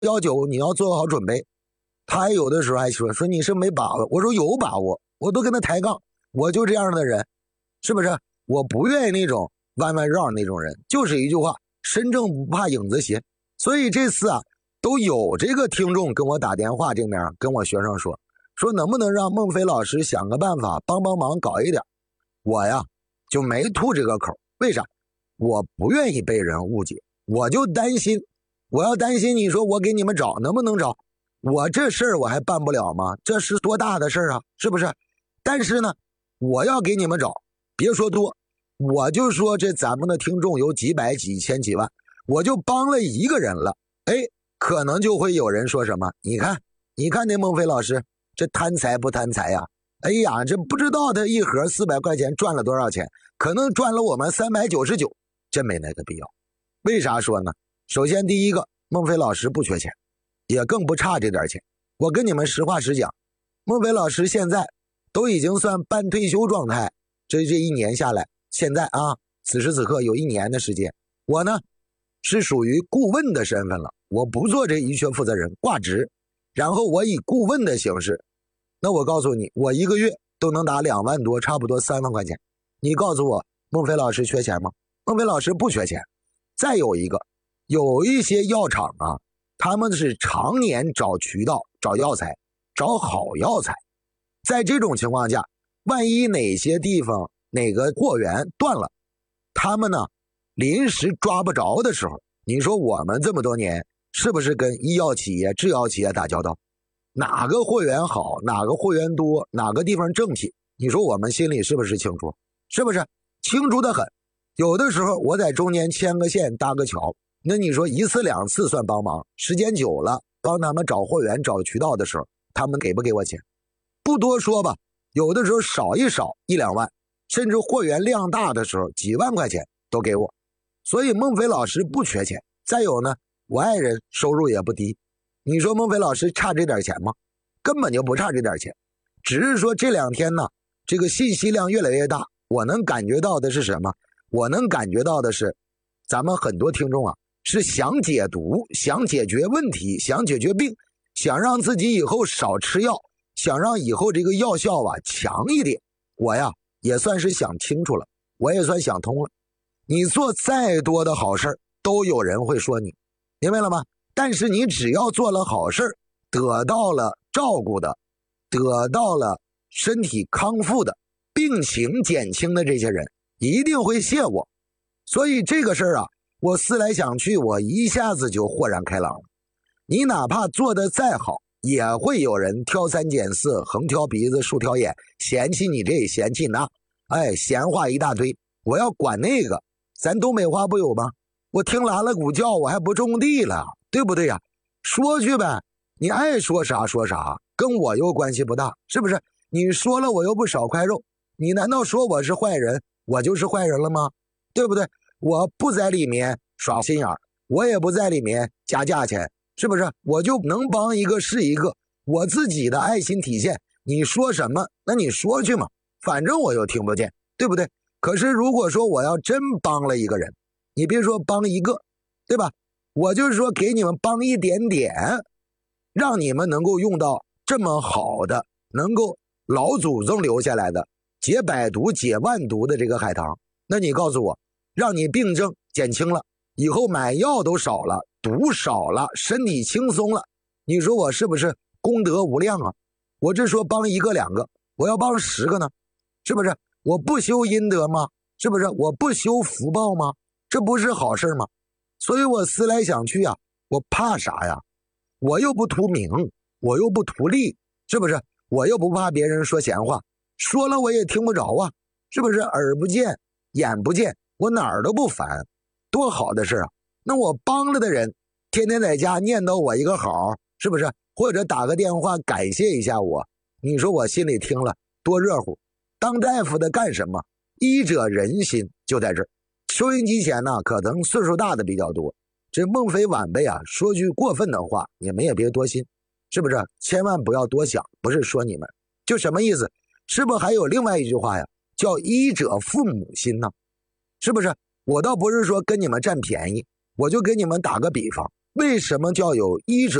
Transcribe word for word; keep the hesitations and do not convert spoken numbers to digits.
要求你要做好准备。他还有的时候还说说你是没把握，我说有把握，我都跟他抬杠，我就这样的人，是不是？我不愿意那种弯弯绕那种人，就是一句话，身正不怕影子斜。所以这次啊，都有这个听众跟我打电话，这面跟我学生说说能不能让孟非老师想个办法帮帮忙搞一点。我呀就没吐这个口，为啥？我不愿意被人误解，我就担心，我要担心你说我给你们找能不能找，我这事儿我还办不了吗？这是多大的事儿啊，是不是？但是呢，我要给你们找，别说多，我就说这咱们的听众有几百几千几万，我就帮了一个人了，哎，可能就会有人说什么，你看你看那孟非老师这贪财不贪财呀？哎呀，这不知道他一盒四百块钱赚了多少钱，可能赚了我们三百九十九，真没那个必要。为啥说呢？首先第一个，孟非老师不缺钱，也更不差这点钱。我跟你们实话实讲，孟非老师现在都已经算半退休状态，这这一年下来，现在啊，此时此刻有一年的时间，我呢是属于顾问的身份了，我不做这医学负责人，挂职，然后我以顾问的形式，那我告诉你，我一个月都能打两万多，差不多三万块钱。你告诉我，孟非老师缺钱吗？孟非老师不缺钱。再有一个，有一些药厂啊，他们是常年找渠道、找药材、找好药材。在这种情况下，万一哪些地方哪个货源断了，他们呢临时抓不着的时候，你说我们这么多年是不是跟医药企业、制药企业打交道？哪个货源好，哪个货源多，哪个地方正品，你说我们心里是不是清楚？是不是清楚的很？有的时候我在中间牵个线搭个桥，那你说一次两次算帮忙，时间久了帮他们找货源找渠道的时候，他们给不给我钱？不多说吧，有的时候少一少一两万，甚至货源量大的时候几万块钱都给我。所以孟非老师不缺钱。再有呢，我爱人收入也不低，你说孟非老师差这点钱吗？根本就不差这点钱，只是说这两天呢，这个信息量越来越大，我能感觉到的是什么？我能感觉到的是，咱们很多听众啊，是想解毒，想解决问题，想解决病，想让自己以后少吃药，想让以后这个药效啊强一点。我呀也算是想清楚了，我也算想通了。你做再多的好事都有人会说你，明白了吗？但是你只要做了好事，得到了照顾的，得到了身体康复的，病情减轻的这些人一定会谢我。所以这个事儿啊，我思来想去，我一下子就豁然开朗了。你哪怕做得再好，也会有人挑三拣四，横挑鼻子竖挑眼，嫌弃你这嫌弃那，哎，闲话一大堆。我要管那个，咱东北话不有吗？我听拉了鼓叫，我还不种地了，对不对呀？说去呗，你爱说啥说啥，跟我又关系不大，是不是？你说了我又不少块肉，你难道说我是坏人，我就是坏人了吗？对不对？我不在里面耍心眼儿，我也不在里面加价钱，是不是？我就能帮一个是一个，我自己的爱心体现。你说什么，那你说去嘛，反正我又听不见，对不对？可是如果说我要真帮了一个人，你别说帮一个，对吧？我就是说给你们帮一点点，让你们能够用到这么好的，能够老祖宗留下来的解百毒解万毒的这个海棠，那你告诉我，让你病症减轻了，以后买药都少了，毒少了，身体轻松了，你说我是不是功德无量啊？我这说帮一个两个，我要帮十个呢，是不是？我不修阴德吗？是不是？我不修福报吗？这不是好事吗？所以我思来想去啊，我怕啥呀？我又不图名，我又不图利，是不是？我又不怕别人说闲话，说了我也听不着啊，是不是？耳不见眼不见，我哪儿都不烦，多好的事啊！那我帮了的人天天在家念叨我一个好，是不是？或者打个电话感谢一下我，你说我心里听了多热乎。当大夫的干什么？医者仁心，就在这儿。收音机前呢，可能岁数大的比较多，这孟非晚辈啊，说句过分的话，你们也别多心，是不是？千万不要多想，不是说你们，就什么意思？是不是还有另外一句话呀，叫医者父母心呢？是不是？我倒不是说跟你们占便宜，我就给你们打个比方， 为什么叫有医者